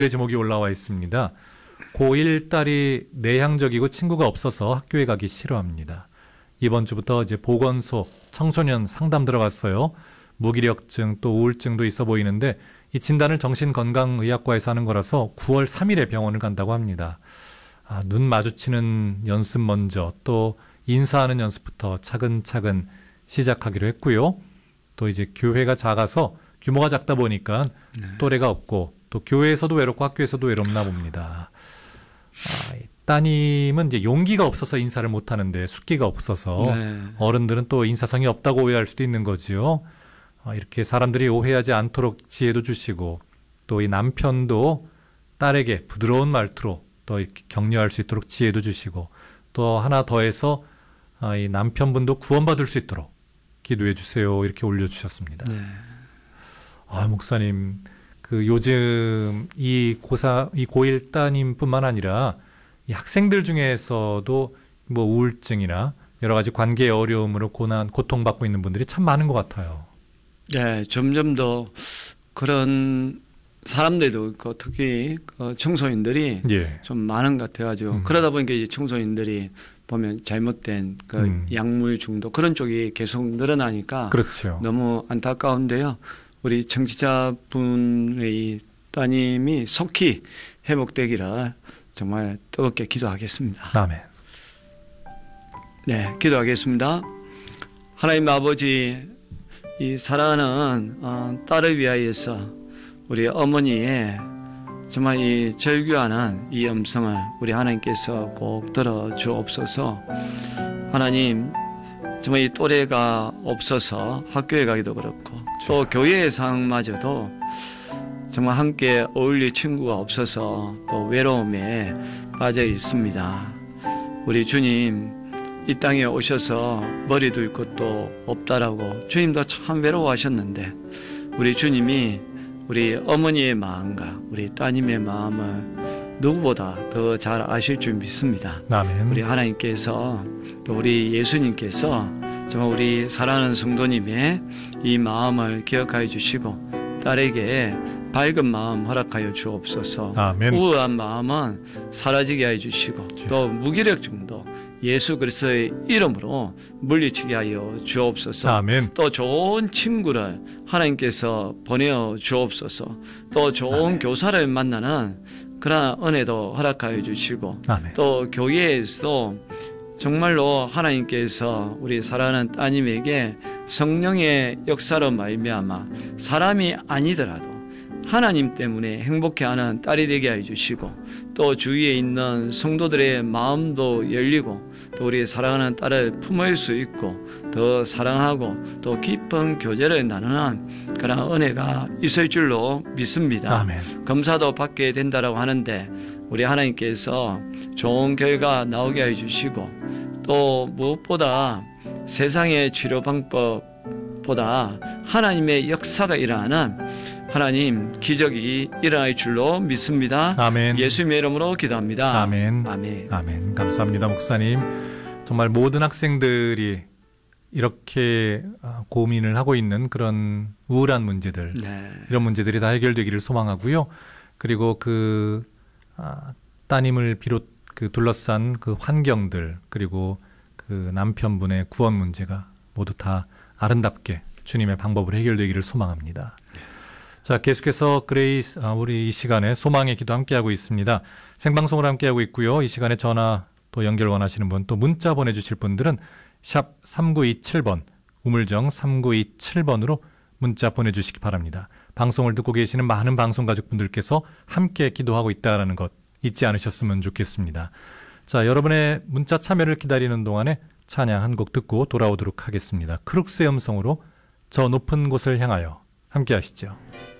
제목이 올라와 있습니다. 고1 딸이 내향적이고 친구가 없어서 학교에 가기 싫어합니다. 이번 주부터 이제 보건소 청소년 상담 들어갔어요. 무기력증 또 우울증도 있어 보이는데 이 진단을 정신건강의학과에서 하는 거라서 9월 3일에 병원을 간다고 합니다. 눈 마주치는 연습 먼저 또 인사하는 연습부터 차근차근 시작하기로 했고요. 또 이제 교회가 작아서 규모가 작다 보니까 또래가 없고 또 교회에서도 외롭고 학교에서도 외롭나 봅니다. 따님은 이제 용기가 없어서 인사를 못 하는데 숫기가 없어서 어른들은 또 인사성이 없다고 오해할 수도 있는 거지요. 이렇게 사람들이 오해하지 않도록 지혜도 주시고 또 이 남편도 딸에게 부드러운 말투로 또 이렇게 격려할 수 있도록 지혜도 주시고 또 하나 더해서 이 남편분도 구원받을 수 있도록 기도해 주세요. 이렇게 올려주셨습니다. 목사님, 요즘 이 고1 따님뿐만 아니라 이 학생들 중에서도 뭐 우울증이나 여러 가지 관계의 어려움으로 고통받고 있는 분들이 참 많은 것 같아요. 네, 점점 더 그런 사람들도 있고 특히 청소년들이 좀 많은 것 같아가지고 그러다 보니까 이제 청소년들이 보면 잘못된 약물 중독 그런 쪽이 계속 늘어나니까 그렇죠. 너무 안타까운데요. 우리 청취자분의 따님이 속히 회복되기를 정말 뜨겁게 기도하겠습니다. 아멘. 네, 기도하겠습니다. 하나님 아버지, 이 사랑하는 딸을 위하여서 우리 어머니의 정말 이 절규하는 이 음성을 우리 하나님께서 꼭 들어 주옵소서. 하나님, 정말 이 또래가 없어서 학교에 가기도 그렇고 또 교회의 상황마저도 정말 함께 어울릴 친구가 없어서 또 외로움에 빠져 있습니다. 우리 주님, 이 땅에 오셔서 머리도 있고 또 없다라고 주님도 참 외로워하셨는데 우리 주님이 우리 어머니의 마음과 우리 따님의 마음을 누구보다 더 잘 아실 줄 믿습니다. 아멘. 우리 하나님께서 또 우리 예수님께서 정말 우리 사랑하는 성도님의 이 마음을 기억하여 주시고 딸에게 밝은 마음 허락하여 주옵소서. 아멘. 우울한 마음은 사라지게 해 주시고 또 무기력증도 예수 그리스도의 이름으로 물리치게 하여 주옵소서. 아멘. 또 좋은 친구를 하나님께서 보내어 주옵소서. 또 좋은 아멘. 교사를 만나는 그런 은혜도 허락하여 주시고 아멘. 또 교회에서도 정말로 하나님께서 우리 사랑하는 따님에게 성령의 역사로 말미암아 사람이 아니더라도 하나님 때문에 행복해하는 딸이 되게 해주시고 또 주위에 있는 성도들의 마음도 열리고 또 우리 사랑하는 딸을 품을 수 있고 더 사랑하고 또 깊은 교제를 나누는 그런 은혜가 있을 줄로 믿습니다. 아멘. 검사도 받게 된다라고 하는데 우리 하나님께서 좋은 결과 나오게 해주시고 또 무엇보다 세상의 치료 방법보다 하나님의 역사가 일어나는 하나님 기적이 일어날 줄로 믿습니다. 아멘. 예수님의 이름으로 기도합니다. 아멘. 아멘. 아멘. 감사합니다, 목사님. 정말 모든 학생들이 이렇게 고민을 하고 있는 그런 우울한 문제들, 이런 문제들이 다 해결되기를 소망하고요. 그리고 따님을 비롯 둘러싼 환경들, 그리고 남편분의 구원 문제가 모두 다 아름답게 주님의 방법으로 해결되기를 소망합니다. 자, 계속해서 그레이스, 우리 이 시간에 소망의 기도 함께하고 있습니다. 생방송을 함께하고 있고요. 이 시간에 전화 또 연결 원하시는 분, 또 문자 보내주실 분들은 샵 3927번, 우물정 3927번으로 문자 보내주시기 바랍니다. 방송을 듣고 계시는 많은 방송 가족분들께서 함께 기도하고 있다는 것 잊지 않으셨으면 좋겠습니다. 자, 여러분의 문자 참여를 기다리는 동안에 찬양 한 곡 듣고 돌아오도록 하겠습니다. 크룩스의 음성으로 저 높은 곳을 향하여 함께 하시죠.